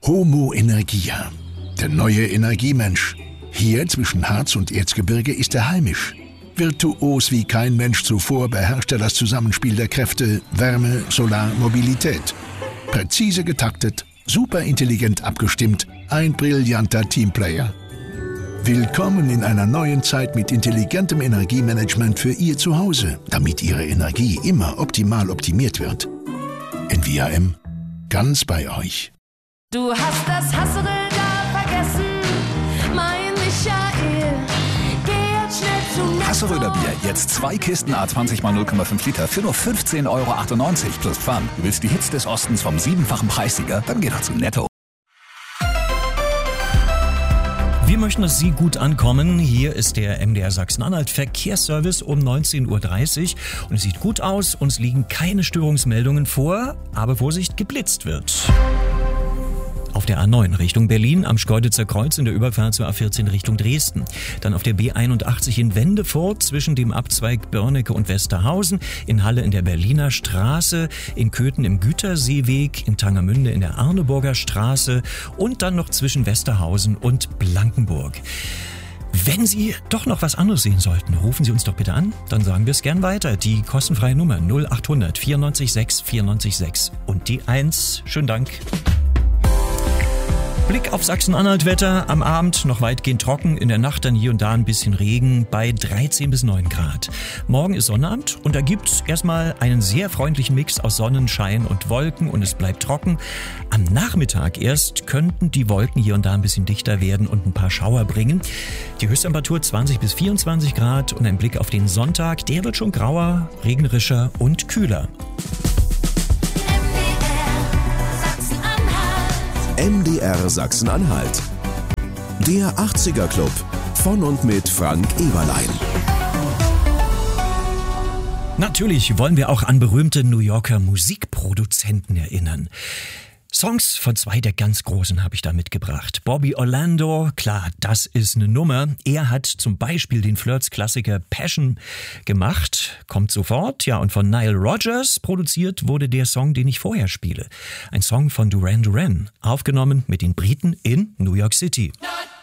Homo Energia, der neue Energiemensch. Hier zwischen Harz und Erzgebirge ist er heimisch. Virtuos wie kein Mensch zuvor beherrscht er das Zusammenspiel der Kräfte Wärme, Solar, Mobilität. Präzise getaktet, superintelligent abgestimmt, ein brillanter Teamplayer. Willkommen in einer neuen Zeit mit intelligentem Energiemanagement für Ihr Zuhause, damit Ihre Energie immer optimal optimiert wird. NVIM, ganz bei euch. Du hast das Hasserl da vergessen, mein Michael. Geh jetzt schnell zu Netto. Hasseröder Bier, jetzt 2 Kisten A20 x 0,5 Liter für nur 15,98 € plus Pfand. Du willst die Hits des Ostens vom 7-fachen Preissieger? Dann geh doch zu Netto. Wir möchten, dass Sie gut ankommen. Hier ist der MDR Sachsen-Anhalt Verkehrsservice um 19:30 Uhr. Und es sieht gut aus, uns liegen keine Störungsmeldungen vor, aber Vorsicht, geblitzt wird. Auf der A9 Richtung Berlin am Schkeuditzer Kreuz in der Überfahrt zur A14 Richtung Dresden. Dann auf der B81 in Wendefurt zwischen dem Abzweig Börnecke und Westerhausen, in Halle in der Berliner Straße, in Köthen im Güterseeweg, in Tangermünde in der Arneburger Straße und dann noch zwischen Westerhausen und Blankenburg. Wenn Sie doch noch was anderes sehen sollten, rufen Sie uns doch bitte an, dann sagen wir es gern weiter. Die kostenfreie Nummer 0800 94 6 94 6 und die 1. Schönen Dank. Blick auf Sachsen-Anhalt-Wetter. Am Abend noch weitgehend trocken, in der Nacht dann hier und da ein bisschen Regen bei 13 bis 9 Grad. Morgen ist Sonnabend und da gibt's erstmal einen sehr freundlichen Mix aus Sonnenschein und Wolken und es bleibt trocken. Am Nachmittag erst könnten die Wolken hier und da ein bisschen dichter werden und ein paar Schauer bringen. Die Höchsttemperatur 20 bis 24 Grad und ein Blick auf den Sonntag, der wird schon grauer, regnerischer und kühler. MDR Sachsen-Anhalt. Der 80er Club von und mit Frank Eberlein. Natürlich wollen wir auch an berühmte New Yorker Musikproduzenten erinnern. Songs von 2 der ganz Großen habe ich da mitgebracht. Bobby Orlando, klar, das ist eine Nummer. Er hat zum Beispiel den Flirts-Klassiker Passion gemacht, kommt sofort. Ja, und von Nile Rodgers produziert wurde der Song, den ich vorher spiele. Ein Song von Duran Duran, aufgenommen mit den Briten in New York City. Not